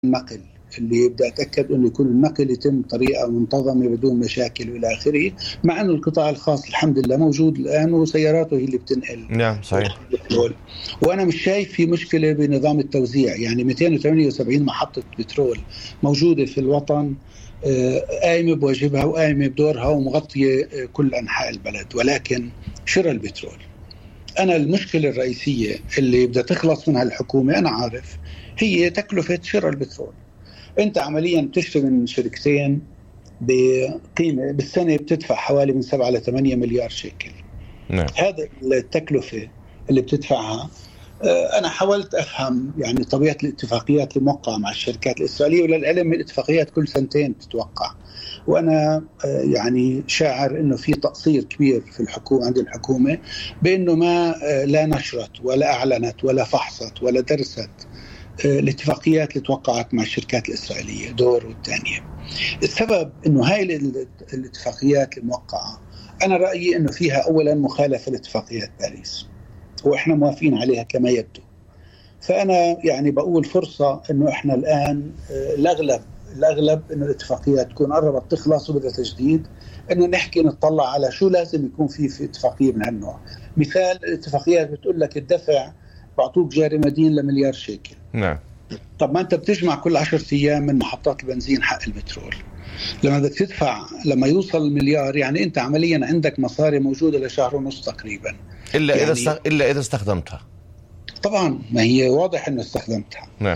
النقل اللي بدي أتأكد أنه يكون النقل يتم بطريقة منتظمة بدون مشاكل وإلى آخره، مع أنه القطاع الخاص الحمد لله موجود الآن وسياراته هي اللي بتنقل. نعم صحيح. وأنا مش شايف في مشكلة بنظام التوزيع، يعني 278 محطة بترول موجودة في الوطن، قائمة بواجبها وقائمة بدورها ومغطية كل أنحاء البلد، ولكن شراء البترول أنا المشكلة الرئيسية اللي بدها تخلص منها الحكومة أنا عارف هي تكلفة شراء البترول. أنت عمليا بتشتري من شركتين بقيمة بالسنة بتدفع حوالي من 7 ل 8 مليار شيكل. نعم. هذا التكلفة اللي بتدفعها. أنا حاولت أفهم يعني طبيعة الاتفاقيات الموقعة مع الشركات الإسرائيلية، وللعلم الاتفاقيات كل سنتين تتوقع، وأنا يعني شاعر إنه في تقصير كبير في الحكومة عند الحكومة بإنه ما لا نشرت ولا أعلنت ولا فحصت ولا درست الاتفاقيات اللي توقعت مع الشركات الإسرائيلية دور والثانية. السبب إنه هاي الاتفاقيات الموقعة أنا رأيي إنه فيها أولا مخالفة لاتفاقيات باريس، وإحنا موافقين عليها كما يبدو. فأنا يعني بقول فرصة إنه إحنا الآن الأغلب إنه الاتفاقيات تكون قربت تخلص وبدها تجديد، إنه نحكي نطلع على شو لازم يكون في اتفاقية من هالنوع. مثال الاتفاقيات بتقول لك الدفع بعطوك جاري مدين لمليار شيكل. نعم. طب ما أنت بتجمع كل 10 أيام من محطات البنزين حق البترول، لما بدك تدفع لما يوصل المليار يعني أنت عمليا عندك مصاري موجودة لشهر ونص تقريبا، إلا إذا استخدمتها. طبعا ما هي واضح أنه استخدمتها. نعم.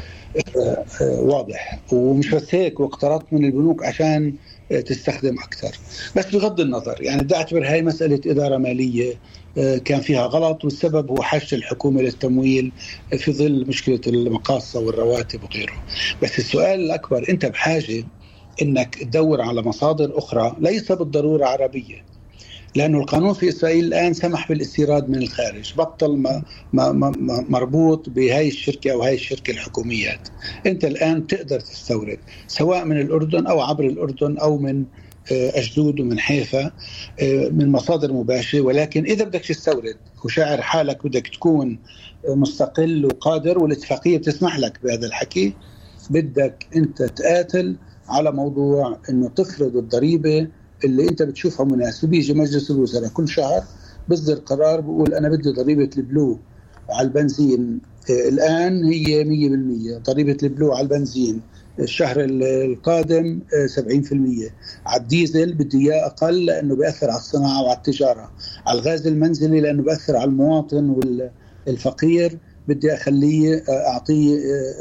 واضح. ومش بس هيك، واقترضت من البنوك عشان تستخدم أكثر. بس بغض النظر يعني بدي أعتبر هاي مسألة إدارة مالية كان فيها غلط، والسبب هو حاجة الحكومة للتمويل في ظل مشكلة المقاصة والرواتب وغيره. بس السؤال الأكبر أنت بحاجة إنك تدور على مصادر أخرى ليس بالضرورة عربية، لأنه القانون في إسرائيل الآن سمح بالاستيراد من الخارج، بطل مربوط بهاي الشركة أو هاي الشركة الحكوميات. أنت الآن تقدر تستورد سواء من الأردن أو عبر الأردن أو من أشدود ومن حيفا من مصادر مباشرة، ولكن إذا بدك تستورد وشاعر حالك بدك تكون مستقل وقادر والاتفاقية بتسمح لك بهذا الحكي، بدك أنت تقاتل على موضوع أنه تفرض الضريبة اللي انت بتشوفها مناسبة. بيجي مجلس الوزراء كل شهر بصدر قرار بيقول انا بدي ضريبة البلو على البنزين الان هي 100%، ضريبة البلو على البنزين الشهر القادم 70%، على الديزل بدي اياه اقل لانه بيأثر على الصناعة وعلى التجارة، على الغاز المنزلي لانه بيأثر على المواطن والفقير بدي اخليه اعطيه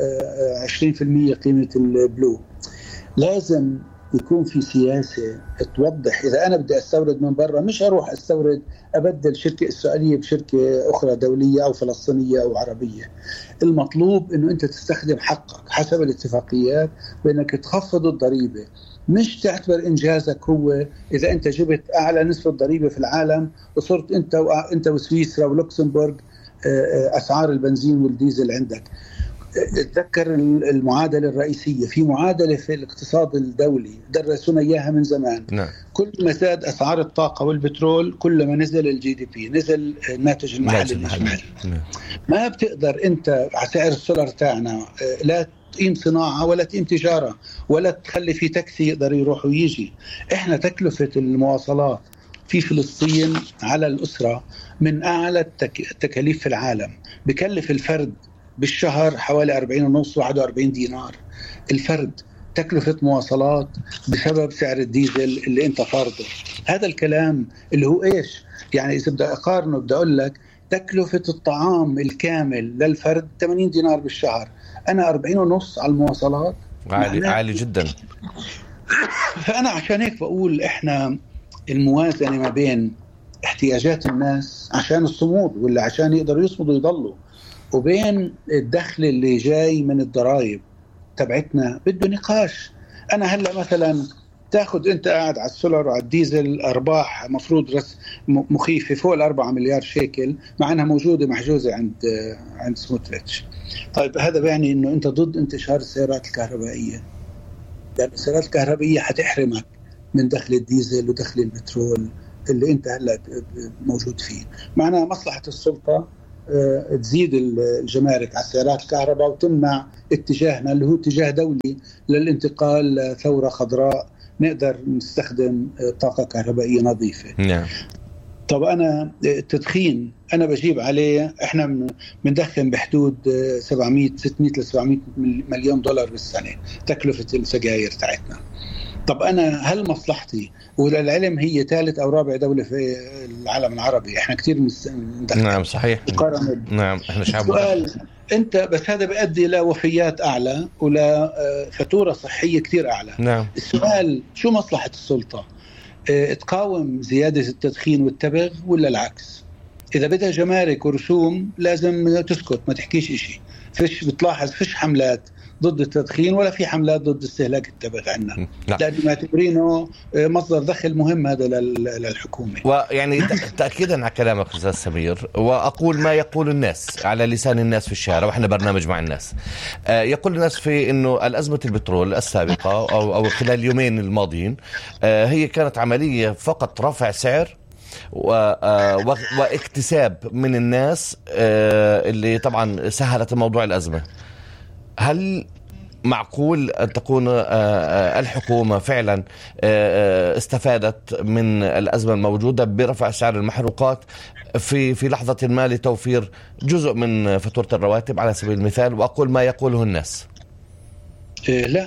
20% قيمة البلو. لازم يكون في سياسة توضح إذا أنا بدي أستورد من برا مش أروح أستورد أبدل شركة إسرائيلية بشركة أخرى دولية أو فلسطينية أو عربية. المطلوب إنه أنت تستخدم حقك حسب الاتفاقيات بأنك تخفض الضريبة، مش تعتبر إنجازك هو إذا أنت جبت أعلى نسبة ضريبة في العالم وصرت أنت وسويسرا ولوكسمبورغ أسعار البنزين والديزل عندك. اتذكر المعادلة الرئيسية في معادلة في الاقتصاد الدولي درسونا إياها من زمان. نعم. كل ما زاد أسعار الطاقة والبترول كل ما نزل الجي دي بي، نزل الناتج المحلي الإجمالي. ما بتقدر أنت على سعر السولار تاعنا لا تقيم صناعة ولا تقيم تجارة ولا تخلي في تاكسي يقدر يروح ويجي. إحنا تكلفة المواصلات في فلسطين على الأسرة من أعلى التكاليف في العالم، بكلف الفرد بالشهر حوالي 40.5 41 دينار الفرد تكلفة مواصلات بسبب سعر الديزل اللي انت فرضه. هذا الكلام اللي هو ايش يعني اذا بدي اقارنه بدي اقول لك تكلفة الطعام الكامل للفرد 80 دينار بالشهر، انا 40.5 على المواصلات، عالي جدا. فانا عشان هيك بقول احنا الموازنة ما بين احتياجات الناس عشان الصمود ولا عشان يقدروا يصمدوا يضلوا وبين الدخل اللي جاي من الضرائب تبعتنا بده نقاش. أنا هلأ مثلا تاخد أنت قاعد على السولار وعلى الديزل أرباح مفروض مخيفة فوق 4 مليار شيكل مع أنها موجودة محجوزة عند سموتريتش. طيب هذا يعني أنه أنت ضد انتشار السيارات الكهربائية، لأن السيارات الكهربائية حتحرمك من دخل الديزل ودخل البترول اللي أنت هلأ موجود فيه. معناها مصلحة السلطة تزيد الجمارك على سيارات الكهرباء وتمنع اتجاهنا اللي هو اتجاه دولي للانتقال لثورة خضراء نقدر نستخدم طاقة كهربائية نظيفة. نعم. طب أنا التدخين أنا بجيب عليه، إحنا بندخن بحدود 600 ل 700 مليون دولار بالسنة تكلفة السجاير تاعتنا. طب أنا هل مصلحتي، وللعلم هي ثالث أو رابع دولة في العالم العربي، إحنا كتير ندخن. نعم صحيح. نعم إحنا شعب. السؤال أنت بس هذا بيؤدي إلى وفيات أعلى ولا فاتورة صحية كتير أعلى. نعم. السؤال شو مصلحة السلطة؟ تقاوم زيادة التدخين والتبغ ولا العكس؟ إذا بدها جمارك ورسوم لازم تسكت ما تحكيش إشي. فيش بتلاحظ فيش حملات ضد التدخين ولا في حملات ضد استهلاك التبغ عندنا، لأنه معتبرينه مصدر دخل مهم هذا للحكومة. ويعني تأكيدا على كلامك أستاذ سمير، وأقول ما يقول الناس على لسان الناس في الشارع، وإحنا برنامج مع الناس. يقول الناس في إنه الأزمة البترول السابقة أو خلال اليومين الماضيين هي كانت عملية فقط رفع سعر واكتساب من الناس اللي طبعا سهلت موضوع الأزمة. هل معقول أن تكون الحكومة فعلا استفادت من الأزمة الموجودة برفع سعر المحروقات في لحظة ما لتوفير جزء من فاتورة الرواتب على سبيل المثال، وأقول ما يقوله الناس؟ لا،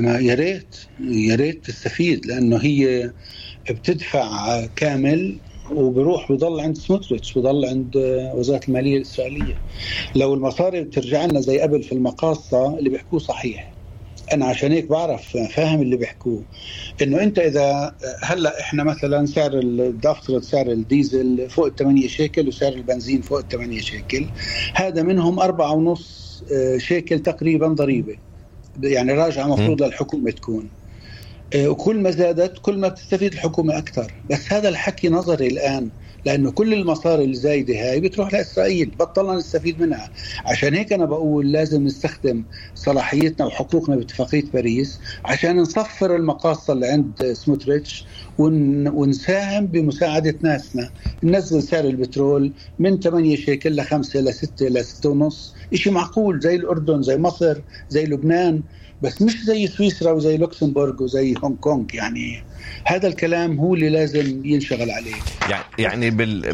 يا ريت تستفيد، لأنه هي بتدفع كامل وبروح بضل عند سموتريتش، بضل عند وزارة المالية الإسرائيلية. لو المصاري بترجع لنا زي قبل في المقاصة اللي بيحكوه صحيح، أنا عشان هيك بعرف فاهم اللي بيحكوه، إنه أنت إذا هلأ إحنا مثلا دفترة سعر الديزل فوق 8 شيكل وسعر البنزين فوق 8 شيكل، هذا منهم 4.5 شيكل تقريبا ضريبة، يعني راجعة مفروض للحكومة تكون، وكل ما زادت كل ما بتستفيد الحكومة أكثر. بس هذا الحكي نظري الآن، لأنه كل المصاري الزايدة هاي بتروح لإسرائيل، بطلنا نستفيد منها. عشان هيك أنا بقول لازم نستخدم صلاحيتنا وحقوقنا باتفاقية باريس عشان نصفر المقاصة اللي عند سموتريتش ونساهم بمساعدة ناسنا. ننزل سعر البترول من 8 شيكل ل5 ل6 ل6.5، إشي معقول، زي الأردن زي مصر زي لبنان، بس مش زي سويسرا وزي لوكسمبورغ وزي هونغ كونغ. يعني هذا الكلام هو اللي لازم ينشغل عليه. يعني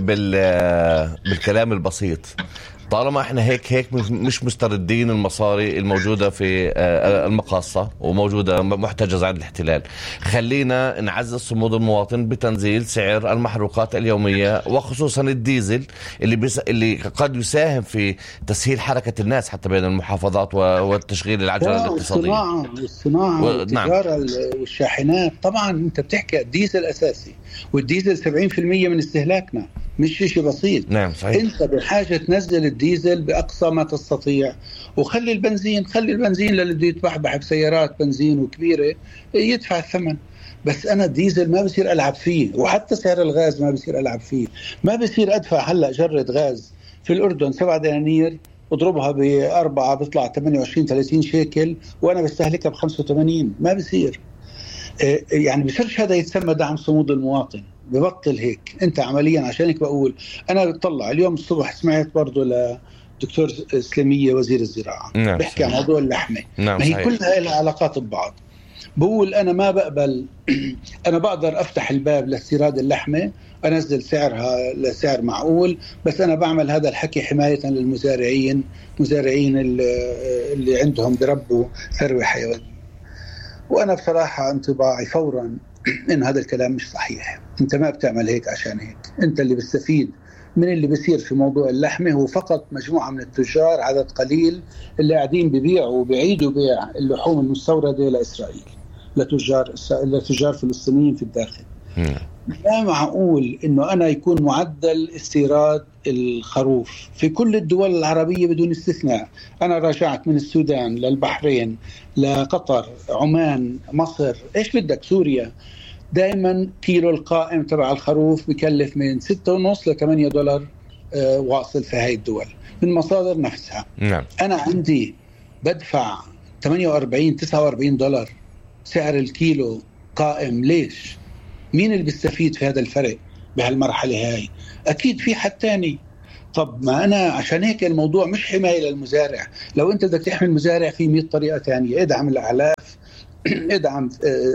بالكلام البسيط، طالما احنا هيك مش مستردين المصاري الموجودة في المقاصة وموجودة محتجزة عند الاحتلال، خلينا نعزز صمود المواطن بتنزيل سعر المحروقات اليومية، وخصوصا الديزل اللي قد يساهم في تسهيل حركة الناس حتى بين المحافظات والتشغيل العجلة الاقتصادية والصناعة والتجارة والشاحنات. طبعا انت بتحكي الديزل اساسي، والديزل 70% من استهلاكنا، مش شيء بسيط. نعم صحيح. انت بحاجة تنزل الديزل بأقصى ما تستطيع، وخلي البنزين للي بده يتبحبح بسيارات بنزين وكبيرة يدفع الثمن. بس أنا الديزل ما بصير ألعب فيه، وحتى سعر الغاز ما بصير ألعب فيه. ما بصير أدفع هلأ جرة غاز في الأردن 7 دنانير اضربها ب4 بيطلع 28-30 شيكل، وأنا بستهلكها ب85. ما بصير. يعني بصيرش هذا يتسمى دعم صمود المواطن، ببطل هيك. انت عمليا عشان هيك بقول انا بطلع اليوم الصبح سمعت برضو لدكتور سليمية وزير الزراعة بيحكي عن موضوع اللحمة. ما هي كلها لها علاقات ببعض. بقول انا ما بقبل انا بقدر افتح الباب لاستيراد اللحمة، انزل سعرها لسعر معقول، بس انا بعمل هذا الحكي حماية للمزارعين اللي عندهم بربوا ثروة حيوانية. وأنا بصراحة انطباعي فوراً إن هذا الكلام مش صحيح. أنت ما بتعمل هيك عشان هيك. أنت اللي بستفيد من اللي بيصير في موضوع اللحمة هو فقط مجموعة من التجار، عدد قليل اللي قاعدين ببيعوا وبيعيدوا بيع اللحوم المستوردة لإسرائيل لتجار فلسطينيين في الداخل. لا معقول إنه أنا يكون معدل استيراد الخروف في كل الدول العربية بدون استثناء. أنا راجعت من السودان للبحرين لقطر عمان مصر إيش بدك سوريا، دائما كيلو القائم تبع الخروف بكلف من 6.5 ل 8 دولار واصل في هاي الدول من مصادر نفسها. أنا عندي بدفع 48-49 دولار سعر الكيلو قائم. ليش؟ مين اللي بيستفيد في هذا الفرق بهالمرحلة هاي؟ أكيد في حد تاني. طب ما أنا عشان هيك الموضوع مش حماية للمزارع. لو أنت بدك تحمي المزارع في 100 طريقة تانية، ادعم الأعلاف، ادعم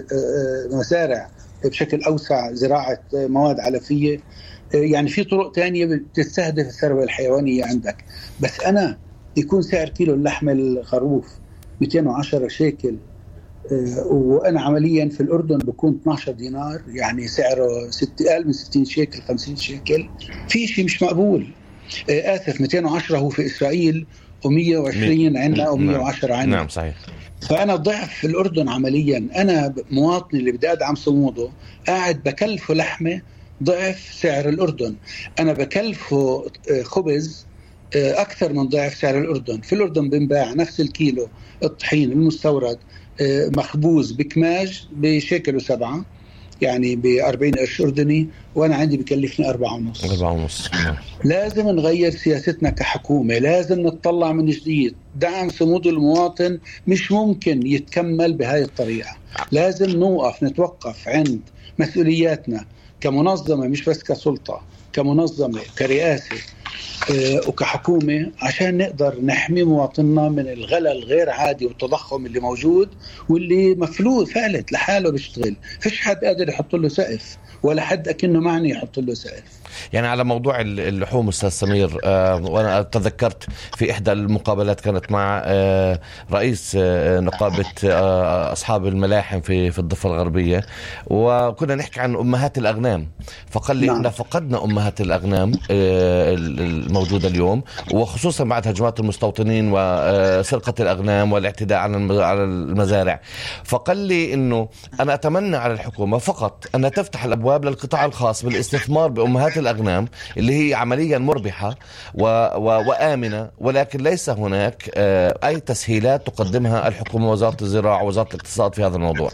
مزارع بشكل أوسع، زراعة مواد علفية، يعني في طرق تانية بتستهدف الثروة الحيوانية عندك. بس أنا يكون سعر كيلو اللحم الخروف 210 شيكل، وأنا عمليا في الأردن بكون 12 دينار، يعني سعره أقل من 60 شيكل 50 شيكل، في شيء مش مقبول. آسف، 210 هو في إسرائيل و120 عندنا و110 عندنا. نعم صحيح. فأنا ضعف في الأردن عمليا. أنا مواطني اللي بدي أدعم صموده قاعد بكلفه لحمة ضعف سعر الأردن، أنا بكلفه خبز أكثر من ضعف سعر الأردن. في الأردن بنباع نفس الكيلو الطحين المستورد مخبوز بكماج بشيكل و7، يعني ب40 قرش أردني، وأنا عندي بكلفني 4.5. لازم نغير سياستنا كحكومة، لازم نتطلع من جديد. دعم صمود المواطن مش ممكن يتكمل بهاي الطريقة. لازم نوقف نتوقف عند مسؤولياتنا كمنظمة، مش بس كسلطة، كمنظمة كرئاسة وكحكومة، عشان نقدر نحمي مواطننا من الغلاء الغير عادي والتضخم اللي موجود واللي مفلوس فعلت لحاله بيشتغل. فيش حد قادر يحط له سقف، ولا حد أكنه معني يحط له سقف. يعني على موضوع اللحوم أستاذ سمير، وأنا تذكرت في إحدى المقابلات كانت مع رئيس نقابة أصحاب الملاحم في الضفة الغربية، وكنا نحكي عن أمهات الأغنام، فقال لي إحنا فقدنا أمهات الأغنام الموجودة اليوم، وخصوصا بعد هجمات المستوطنين وسرقة الأغنام والاعتداء على المزارع. فقال لي إنه أنا أتمنى على الحكومة فقط أن تفتح الأبواب للقطاع الخاص بالاستثمار بأمهات الأغنام اللي هي عمليا مربحة وآمنة، ولكن ليس هناك أي تسهيلات تقدمها الحكومة، وزارة الزراعة ووزارة الاقتصاد في هذا الموضوع.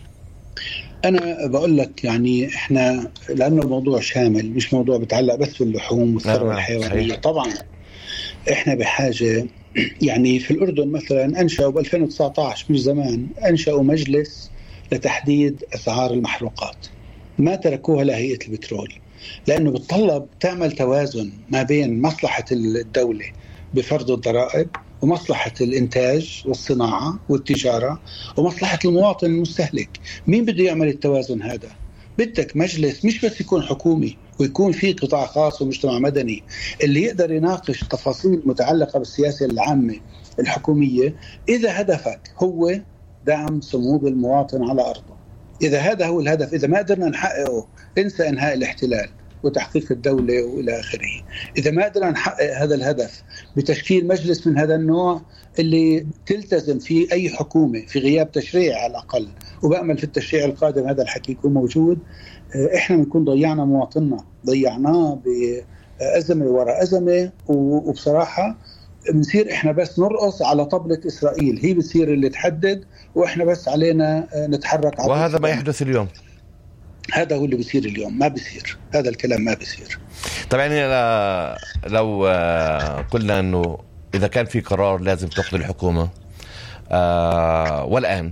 أنا بقول لك يعني إحنا لأنه الموضوع شامل، مش موضوع بتعلق بس باللحوم والثروة الحيوانية. طبعا إحنا بحاجة، يعني في الأردن مثلا أنشأوا ب 2019 مش زمان، أنشأوا مجلس لتحديد أسعار المحروقات، ما تركوها لهيئة البترول، لأنه بتطلب تعمل توازن ما بين مصلحة الدولة بفرض الضرائب ومصلحة الإنتاج والصناعة والتجارة ومصلحة المواطن المستهلك. مين بده يعمل التوازن هذا؟ بدك مجلس مش بس يكون حكومي، ويكون فيه قطاع خاص ومجتمع مدني اللي يقدر يناقش تفاصيل متعلقة بالسياسة العامة الحكومية، إذا هدفك هو دعم صمود المواطن على أرضه. إذا هذا هو الهدف، إذا ما قدرنا نحققه انسى إنهاء الاحتلال وتحقيق الدولة وإلى آخره. إذا ما قدرنا نحقق هذا الهدف بتشكيل مجلس من هذا النوع اللي تلتزم فيه أي حكومة في غياب تشريع على الأقل، وبأمل في التشريع القادم هذا الحكي يكون موجود، إحنا بنكون ضيعنا مواطننا، ضيعناه بأزمة وراء أزمة، وبصراحة بنصير إحنا بس نرقص على طبلة إسرائيل، هي بتصير اللي تحدد وإحنا بس علينا نتحرك. وهذا ما يحدث اليوم، هذا هو اللي بيصير اليوم، ما بيصير هذا الكلام، ما بيصير. طبعا يعني لو قلنا أنه إذا كان في قرار لازم تأخذ الحكومة، والآن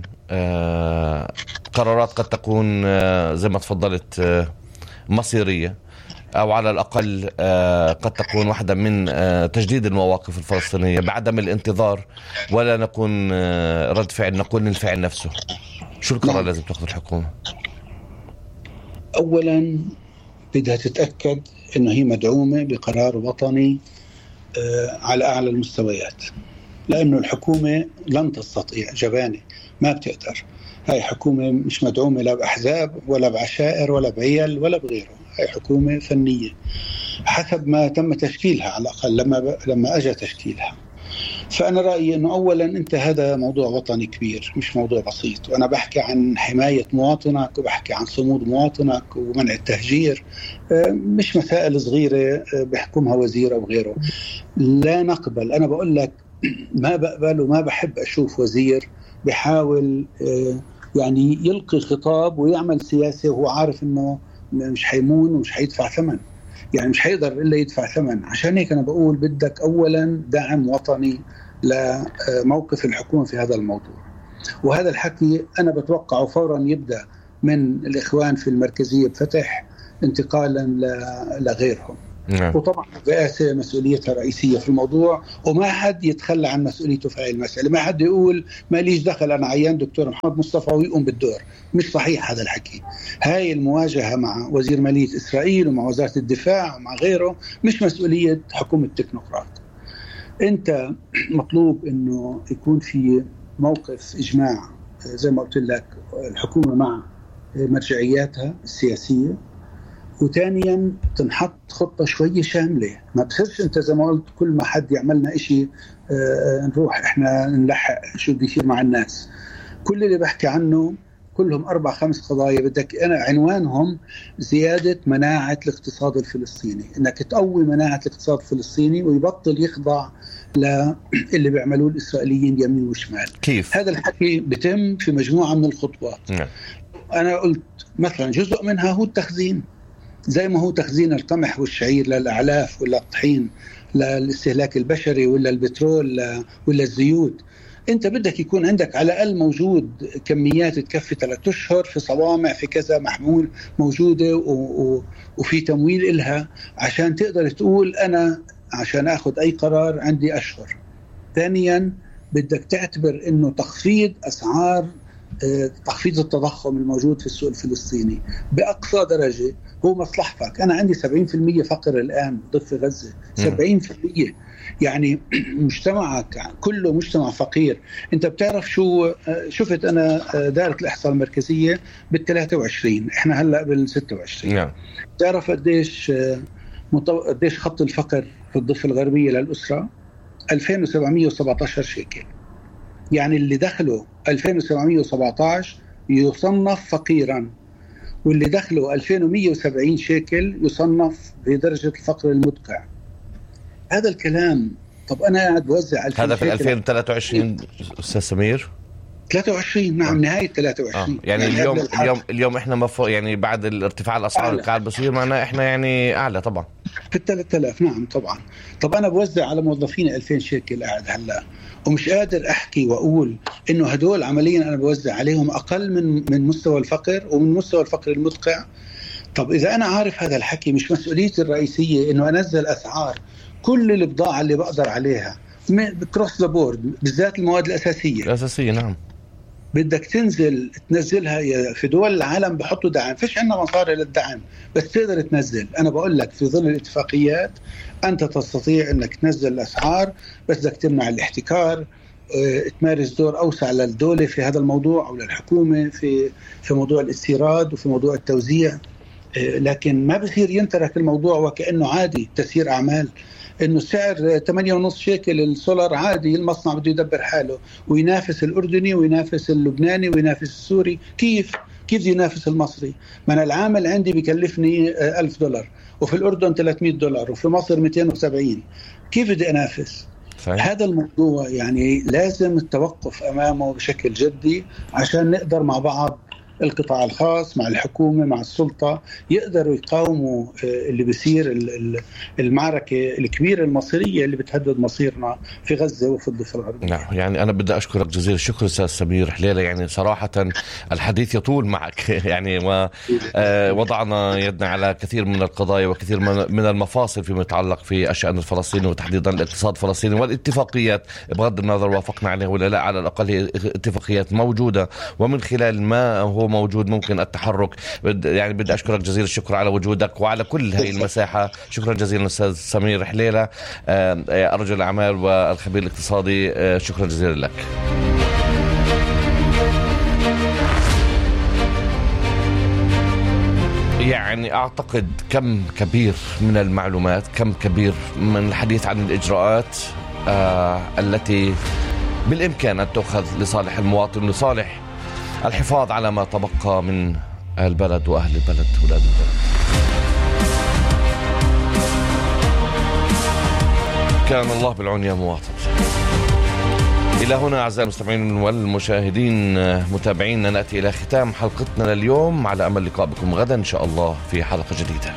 قرارات قد تكون زي ما تفضلت مصيرية، أو على الأقل قد تكون واحدة من تجديد المواقف الفلسطينية بعدم الانتظار، ولا نكون رد فعل، نكون الفعل نفسه. شو القرار لازم تأخذ الحكومة؟ أولا بدها تتأكد أنه هي مدعومة بقرار وطني على أعلى المستويات، لأنه الحكومة لن تستطيع، جبانة ما بتقدر. هاي حكومة مش مدعومة لا بأحزاب ولا بعشائر ولا بعيال ولا بغيره، هاي حكومة فنية حسب ما تم تشكيلها، على الأقل لما أجى تشكيلها. فأنا رأيي أنه أولا أنت هذا موضوع وطني كبير، مش موضوع بسيط، وأنا بحكي عن حماية مواطنك وبحكي عن صمود مواطنك ومنع التهجير، مش مسائل صغيرة بحكمها وزير أو غيره. لا نقبل، أنا بقول لك ما بقبل وما بحب أشوف وزير بحاول يعني يلقي خطاب ويعمل سياسة وهو عارف أنه مش حيمون ومش حيدفع ثمن، يعني مش حيقدر إلا يدفع ثمن. عشان هيك أنا بقول بدك أولا دعم وطني لموقف الحكومة في هذا الموضوع، وهذا الحكي أنا بتوقعه فورا يبدأ من الإخوان في المركزية بفتح انتقالا لغيرهم. وطبعا الرئاسة مسؤوليتها رئيسية في الموضوع، وما حد يتخلى عن مسؤوليته في هذه المسألة. ما حد يقول ما ليش دخل، أنا عيان دكتور محمد مصطفى ويقوم بالدور. مش صحيح هذا الحكي. هاي المواجهة مع وزير مالية إسرائيل ومع وزارة الدفاع ومع غيره مش مسؤولية حكومة تكنوقراط. أنت مطلوب أنه يكون في موقف إجماع زي ما قلت لك، الحكومة مع مرجعياتها السياسية، وثانيا تنحط خطة شوية شاملة. ما بصيرش انت زي ما قلت كل ما حد يعملنا اشي نروح احنا نلحق شو بده يصير مع الناس. كل اللي بحكي عنه كلهم 4-5 قضايا بدك انا عنوانهم زيادة مناعة الاقتصاد الفلسطيني، انك تقوي مناعة الاقتصاد الفلسطيني ويبطل يخضع للي بيعملوه الاسرائيليين يمين وشمال. كيف هذا الحكي بتم في مجموعة من الخطوات. انا قلت مثلا جزء منها هو التخزين، زي ما هو تخزين القمح والشعير للأعلاف ولا الطحين للاستهلاك البشري ولا البترول ولا الزيوت. انت بدك يكون عندك على الأقل موجود كميات تكفي 3 أشهر في صوامع في كذا محمول موجودة وفي تمويل إلها عشان تقدر تقول أنا عشان أخذ أي قرار عندي أشهر. ثانيا بدك تعتبر أنه تخفيض أسعار تخفيض التضخم الموجود في السوق الفلسطيني بأقصى درجة هو مصلحتك. أنا عندي 70% فقر الآن ضفة غزة، 70%. يعني مجتمعك كله مجتمع فقير. أنت بتعرف شو شفت أنا دائرة الإحصاء المركزية بال23، إحنا هلأ بال26. تعرف قديش خط الفقر في الضفة الغربية للأسرة؟ 2717 شيكل. يعني اللي دخله 2717 يصنف فقيرا، واللي دخله 2170 شيكل يصنف بدرجة الفقر المدقع. هذا الكلام. طب أنا قاعد بوزع هذا في 2023 أستاذ سمير؟ 23 نعم. نهاية 23 يعني اليوم احنا يعني بعد الارتفاع الأسعار اللي قاعد بصير معنا احنا يعني أعلى طبعا في 3000. نعم طبعا. طب أنا بوزع على موظفين 2000 شيكل قاعد هلا، ومش قادر أحكي وأقول إنه هدول عمليا أنا بوزع عليهم أقل من مستوى الفقر ومن مستوى الفقر المدقع. طب إذا أنا عارف هذا الحكي مش مسؤوليتي الرئيسية إنه أنزل أسعار كل البضاعة اللي بقدر عليها بكروس ذا بورد، بالذات المواد الأساسية. نعم. بدك تنزلها في دول العالم بحطوا دعم، فيش عندنا مصاري للدعم بس تقدر تنزل. أنا بقول لك في ظل الاتفاقيات أنت تستطيع أنك تنزل الأسعار، بس بدك تمنع الاحتكار، تمارس دور أوسع للدولة في هذا الموضوع أو للحكومة في موضوع الاستيراد وفي موضوع التوزيع. لكن ما بصير ينترك الموضوع وكأنه عادي تسيير أعمال، إنه السعر 8.5 شيكل السولار عادي، المصنع بده يدبر حاله وينافس الأردني وينافس اللبناني وينافس السوري. كيف بده ينافس المصري؟ ما أنا العامل عندي بيكلفني $1000 وفي الأردن $300 وفي مصر 270. كيف بدي أنافس؟ صحيح. هذا الموضوع يعني لازم التوقف أمامه بشكل جدي عشان نقدر مع بعض القطاع الخاص مع الحكومة مع السلطة يقدروا يقاوموا اللي بيصير المعركة الكبيرة المصيرية اللي بتهدد مصيرنا في غزة وفي الضفة الغربية. نعم. يعني أنا بدي أشكرك جزيل الشكر أستاذ سمير حليلة. يعني صراحة الحديث يطول معك يعني ووضعنا يدنا على كثير من القضايا وكثير من المفاصل فيما يتعلق في الشأن الفلسطيني وتحديدا الاقتصاد الفلسطيني والاتفاقيات بغض النظر وافقنا عليها ولا لا، على الأقل هي اتفاقيات موجودة ومن خلال ما هو موجود ممكن التحرك. يعني بدي أشكرك جزيل الشكر على وجودك وعلى كل هاي المساحة. شكرا جزيلا أستاذ سمير حليلة رجل الأعمال والخبير الاقتصادي. شكرا جزيلا لك. يعني أعتقد كم كبير من المعلومات، كم كبير من الحديث عن الإجراءات التي بالإمكان أن تأخذ لصالح المواطن، لصالح الحفاظ على ما تبقى من البلد وأهل البلد ولاد البلد. كان الله بالعون يا مواطن. إلى هنا أعزائي المستمعين والمشاهدين متابعينا نأتي إلى ختام حلقتنا لليوم، على أمل لقاء بكم غدا إن شاء الله في حلقة جديدة.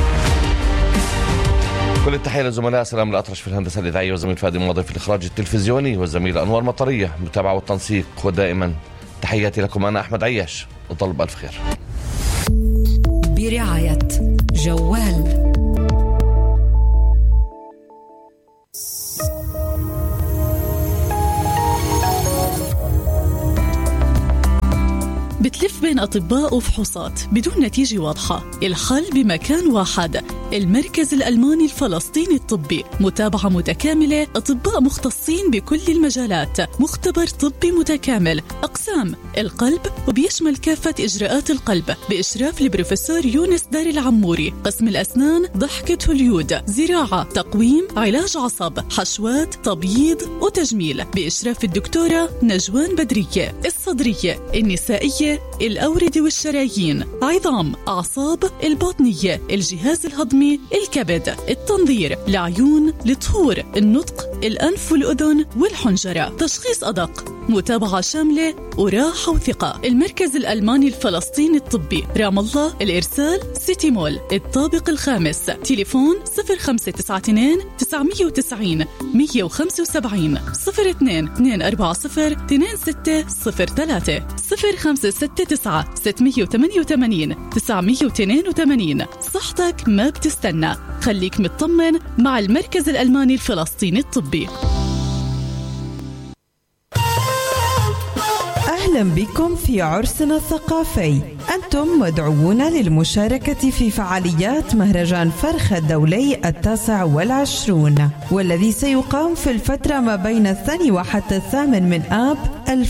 كل التحية للزملاء سلام الأطرش في الهندسة الإذاعية والزميل فادي ماضي في الإخراج التلفزيوني والزميل أنور مطرية متابعة والتنسيق، ودائما تحياتي لكم أنا أحمد عياش وطلب ألف خير. برعاية جوال. بتلف بين أطباء وفحوصات بدون نتيجة واضحة. الحل بمكان واحد، المركز الألماني الفلسطيني الطبي. متابعة متكاملة، أطباء مختصين بكل المجالات، مختبر طبي متكامل، أقسام القلب وبيشمل كافة إجراءات القلب بإشراف البروفيسور يونس دار العموري. قسم الأسنان، ضحكة هوليود، زراعة، تقويم، علاج عصب، حشوات، تبييض وتجميل بإشراف الدكتورة نجوان بدرية. الصدرية، النسائية، الأوردة والشرايين، عظام، أعصاب، الباطنية، الجهاز الهضمي، الكبد، التنظير، العيون، الطهور، النطق، الأنف والأذن والحنجرة. تشخيص أدق، متابعة شاملة وراحة وثقة. المركز الألماني الفلسطيني الطبي، رام الله، الإرسال، سيتي مول، الطابق الخامس. تليفون 0592 990 175 02 240 2603 0569 688 982. صحتك ما بتستنى، خليك مطمن مع المركز الألماني الفلسطيني الطبي. أهلا بكم في عرسنا الثقافي. أنتم مدعوون للمشاركة في فعاليات مهرجان فرخ الدولي 29، والذي سيقام في الفترة ما بين 2 وحتى 8 من آب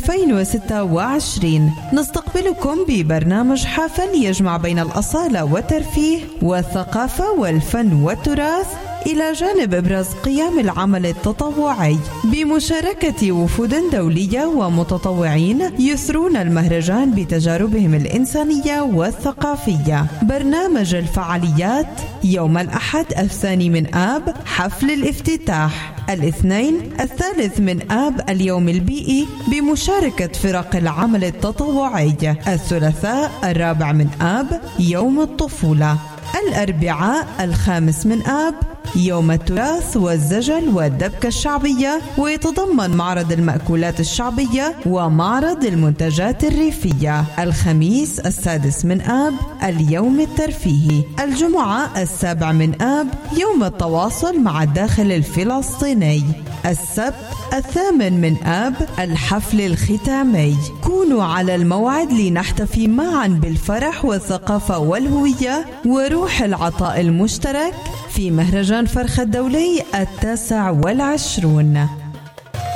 2026. نستقبلكم ببرنامج حافل يجمع بين الأصالة والترفيه والثقافة والفن والتراث، إلى جانب إبراز قيام العمل التطوعي بمشاركة وفود دولية ومتطوعين يثرون المهرجان بتجاربهم الإنسانية والثقافية. برنامج الفعاليات: يوم الأحد 2 من آب حفل الافتتاح، الاثنين 3 من آب اليوم البيئي بمشاركة فرق العمل التطوعي، الثلاثاء 4 من آب يوم الطفولة، الأربعاء 5 من آب يوم التراث والزجل والدبكة الشعبية، ويتضمن معرض المأكولات الشعبية ومعرض المنتجات الريفية. الخميس 6 من آب اليوم الترفيهي، الجمعة 7 من آب يوم التواصل مع الداخل الفلسطيني، السبت 8 من آب الحفل الختامي. كونوا على الموعد لنحتفي معا بالفرح والثقافة والهوية وروح العطاء المشترك في مهرجان فرخ الدولي 29.